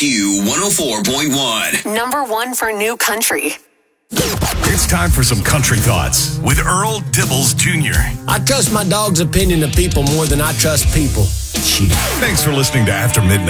Q104.1. Number one for new country. It's time for some country thoughts with Earl Dibbles Jr. I trust my dog's opinion of people more than I trust people. Shit. Thanks for listening to After Midnight.